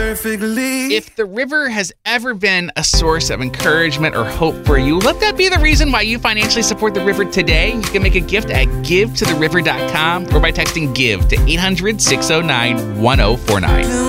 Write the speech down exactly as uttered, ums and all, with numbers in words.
perfectly. If the river has ever been a source of encouragement or hope for you, let that be the reason why you financially support the river today. You can make a gift at give to the river dot com or by texting GIVE to eight hundred, six oh nine, one oh four nine.